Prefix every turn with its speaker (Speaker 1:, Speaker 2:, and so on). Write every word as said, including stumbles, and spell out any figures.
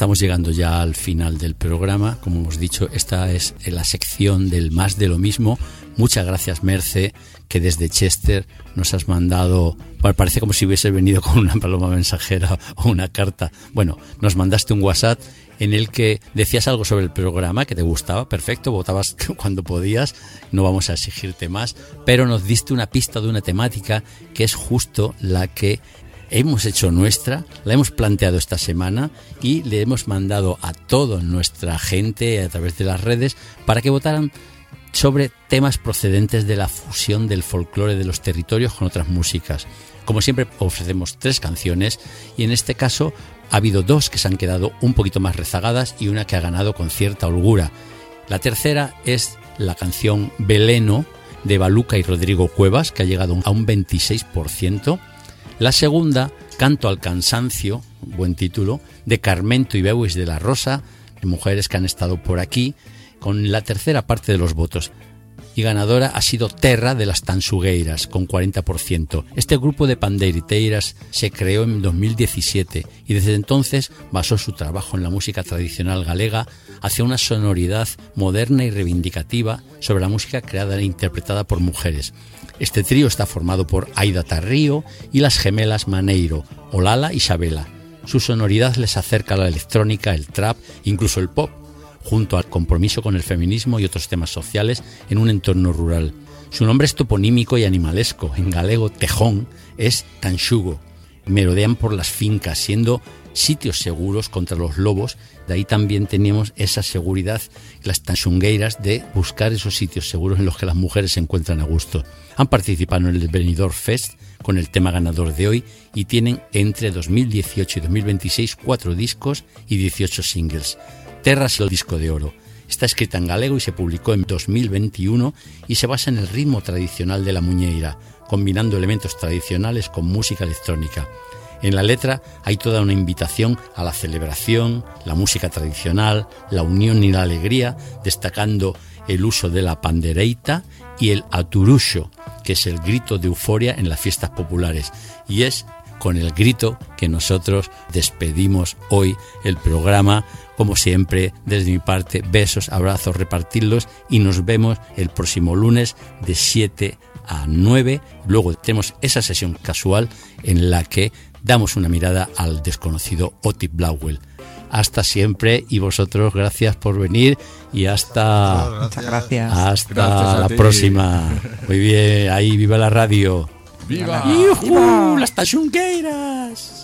Speaker 1: Estamos llegando ya al final del programa. Como hemos dicho, esta es la sección del más de lo mismo. Muchas gracias, Merce, que desde Chester nos has mandado, bueno, parece como si hubiese venido con una paloma mensajera o una carta. Bueno, nos mandaste un WhatsApp en el que decías algo sobre el programa que te gustaba, perfecto, votabas cuando podías, no vamos a exigirte más, pero nos diste una pista de una temática que es justo la que hemos hecho nuestra, la hemos planteado esta semana y le hemos mandado a toda nuestra gente a través de las redes para que votaran sobre temas procedentes de la fusión del folclore de los territorios con otras músicas. Como siempre, ofrecemos tres canciones y en este caso ha habido dos que se han quedado un poquito más rezagadas y una que ha ganado con cierta holgura. La tercera es la canción Veleno de Baluca y Rodrigo Cuevas, que ha llegado a un veintiséis por ciento. La segunda, Canto al cansancio, buen título, de Carmento y Beuys de la Rosa, mujeres que han estado por aquí, con la tercera parte de los votos. Y ganadora ha sido Terra de las Tansugueiras, con cuarenta por ciento. Este grupo de pandeiriteiras se creó en dos mil diecisiete y desde entonces basó su trabajo en la música tradicional galega hacia una sonoridad moderna y reivindicativa sobre la música creada e interpretada por mujeres. Este trío está formado por Aida Tarrío y las gemelas Maneiro, Olala y Xabela. Su sonoridad les acerca a la electrónica, el trap, incluso el pop, junto al compromiso con el feminismo y otros temas sociales en un entorno rural. Su nombre es toponímico y animalesco. En galego, Tejón es Tanxugo. Merodean por las fincas, siendo sitios seguros contra los lobos. De ahí también tenemos esa seguridad, las tanxungueiras, de buscar esos sitios seguros en los que las mujeres se encuentran a gusto. Han participado en el Benidorm Fest con el tema ganador de hoy y tienen entre dos mil dieciocho y dos mil veintiséis cuatro discos y dieciocho singles. Terra es el disco de oro. Está escrita en galego y se publicó en dos mil veintiuno y se basa en el ritmo tradicional de la muñeira, combinando elementos tradicionales con música electrónica. En la letra hay toda una invitación a la celebración, la música tradicional, la unión y la alegría, destacando el uso de la pandereita y el aturuxo, que es el grito de euforia en las fiestas populares. Y es con el grito que nosotros despedimos hoy el programa. Como siempre, desde mi parte, besos, abrazos, repartirlos y nos vemos el próximo lunes de siete a nueve. Luego tenemos esa sesión casual en la que damos una mirada al desconocido Otis Blackwell. Hasta siempre y vosotros gracias por venir y hasta,
Speaker 2: no, muchas gracias.
Speaker 1: hasta
Speaker 2: gracias
Speaker 1: la
Speaker 2: ti.
Speaker 1: próxima. Muy bien, ahí viva la radio.
Speaker 2: ¡Viva!
Speaker 1: ¡Yujú! ¡Las Tanxungueiras!